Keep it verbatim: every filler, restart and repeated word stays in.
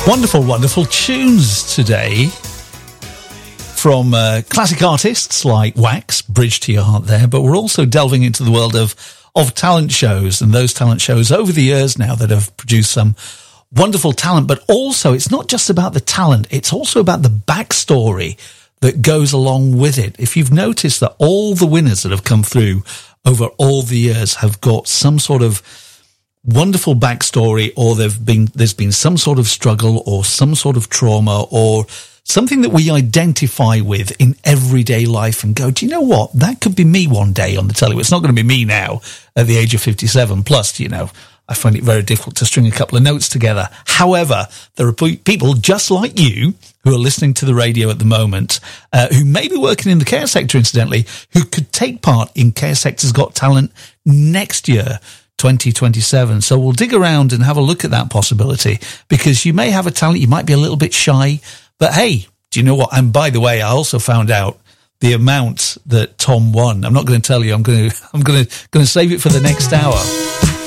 Wonderful, wonderful tunes today from uh, classic artists like Wax, Bridge to Your Heart there, but we're also delving into the world of, of talent shows, and those talent shows over the years now that have produced some wonderful talent, but also it's not just about the talent, it's also about the backstory that goes along with it. If you've noticed that all the winners that have come through over all the years have got some sort of wonderful backstory, or they've been, there's been some sort of struggle or some sort of trauma or something that we identify with in everyday life and go, do you know what? That could be me one day on the telly. It's not going to be me now at the age of fifty-seven. Plus, you know, I find it very difficult to string a couple of notes together. However, there are people just like you who are listening to the radio at the moment, uh, who may be working in the care sector, incidentally, who could take part in Care Sector's Got Talent next year, twenty twenty-seven. So we'll dig around and have a look at that possibility, because you may have a talent, you might be a little bit shy, but hey, do you know what? And by the way, I also found out the amount that Tom won. I'm not going to tell you. I'm going to, I'm going to, going to save it for the next hour.